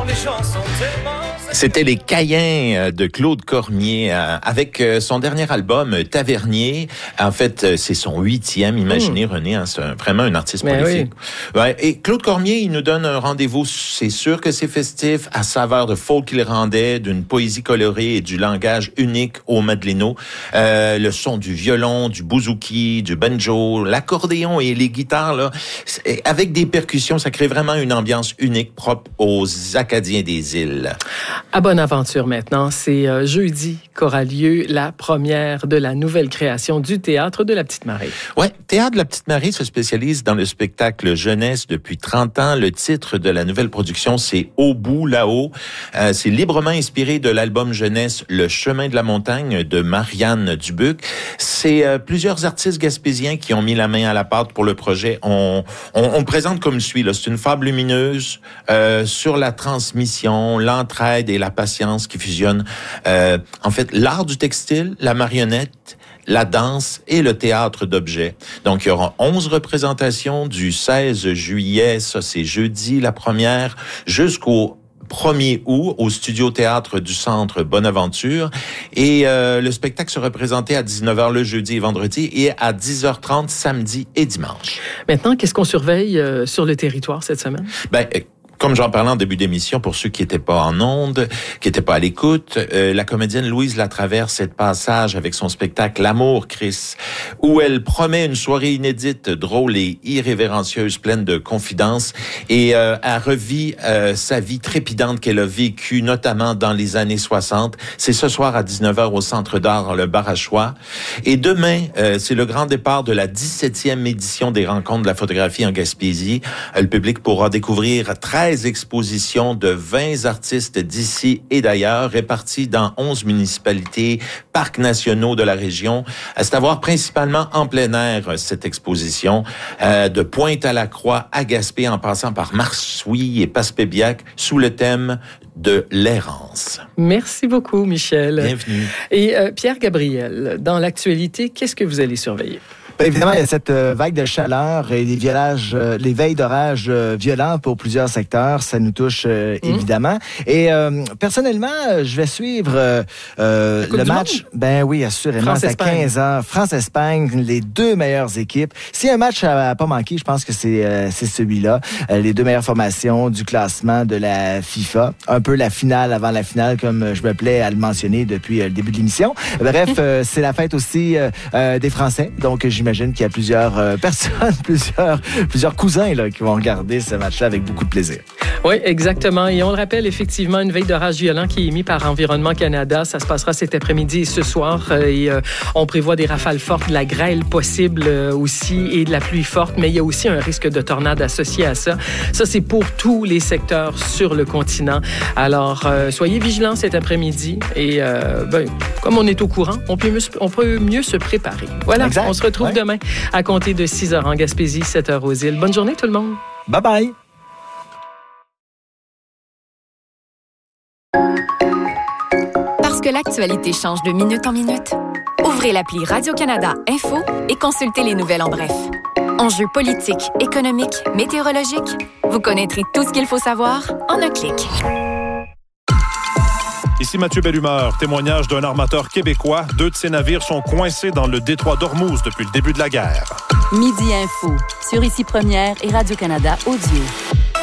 C'était les Caïens de Claude Cormier avec son dernier album Tavernier. En fait, c'est son 8e. Imaginez, René, hein, c'est vraiment un artiste prolifique. Oui. Ouais, et Claude Cormier, il nous donne un rendez-vous. C'est sûr que c'est festif, à saveur de folk irlandais, d'une poésie colorée et du langage unique au Madeleino. Le son du violon, du bouzouki, du banjo, l'accordéon et les guitares, là, avec des percussions, ça crée vraiment une ambiance unique propre aux Acadiens des îles. À Bonaventure maintenant, c'est jeudi qu'aura lieu la première de la nouvelle création du Théâtre de la Petite-Marie. Oui, Théâtre de la Petite-Marie se spécialise dans le spectacle jeunesse depuis 30 ans. Le titre de la nouvelle production, c'est Au bout, là-haut. C'est librement inspiré de l'album jeunesse Le chemin de la montagne de Marianne Dubuc. C'est plusieurs artistes gaspésiens qui ont mis la main à la pâte pour le projet. On présente comme suit, là. C'est une fable lumineuse sur la transmission, l'entraide et la patience qui fusionnent. En fait, l'art du textile, la marionnette, la danse et le théâtre d'objets. Donc, il y aura 11 représentations du 16 juillet, ça c'est jeudi la première, jusqu'au 1er août au Studio Théâtre du Centre Bonaventure. Et le spectacle sera présenté à 19h le jeudi et vendredi et à 10h30 samedi et dimanche. Maintenant, qu'est-ce qu'on surveille sur le territoire cette semaine? Comme j'en parlais en début d'émission, pour ceux qui n'étaient pas en ondes, qui n'étaient pas à l'écoute, la comédienne Louise Latraverse est de passage avec son spectacle L'amour, Chris, où elle promet une soirée inédite, drôle et irrévérencieuse, pleine de confidences, et elle revit sa vie trépidante qu'elle a vécue, notamment dans les années 60. C'est ce soir à 19h au Centre d'art Le Barachois. Et demain, c'est le grand départ de la 17e édition des Rencontres de la photographie en Gaspésie. Le public pourra découvrir 13 expositions de 20 artistes d'ici et d'ailleurs, répartis dans 11 municipalités, parcs nationaux de la région. C'est à voir principalement en plein air, cette exposition, de Pointe-à-la-Croix à Gaspé, en passant par Marsouilles et Passepébiac, sous le thème de l'errance. Merci beaucoup, Michel. Bienvenue. Et Pierre Gabriel, dans l'actualité, qu'est-ce que vous allez surveiller? Bien, évidemment, il y a cette vague de chaleur et les veilles d'orage violents pour plusieurs secteurs. Ça nous touche évidemment. Et personnellement, je vais suivre le match. Ben oui, assurément. C'est à 15h. France-Espagne, les deux meilleures équipes. Si un match à pas manquer, je pense que c'est celui-là. Les deux meilleures formations du classement de la FIFA. Un peu la finale avant la finale, comme je me plais à le mentionner depuis le début de l'émission. Bref, c'est la fête aussi des Français. Donc, j'imagine qu'il y a plusieurs personnes, plusieurs cousins là, qui vont regarder ce match-là avec beaucoup de plaisir. Oui, exactement. Et on le rappelle, effectivement, une veille d'orage violent qui est émise par Environnement Canada. Ça se passera cet après-midi et ce soir. Et on prévoit des rafales fortes, de la grêle possible aussi et de la pluie forte. Mais il y a aussi un risque de tornade associé à ça. Ça, c'est pour tous les secteurs sur le continent. Alors, soyez vigilants cet après-midi. Et comme on est au courant, on peut mieux se préparer. Voilà, exact. On se retrouve demain à compter de 6h en Gaspésie, 7h aux îles. Bonne journée tout le monde. Bye bye. Parce que l'actualité change de minute en minute, ouvrez l'appli Radio-Canada Info et consultez les nouvelles en bref. Enjeux politiques, économiques, météorologiques, vous connaîtrez tout ce qu'il faut savoir en un clic. Ici Mathieu Bellumeur, témoignage d'un armateur québécois. 2 de ses navires sont coincés dans le détroit d'Ormuz depuis le début de la guerre. Midi Info, sur Ici Première et Radio-Canada Audio.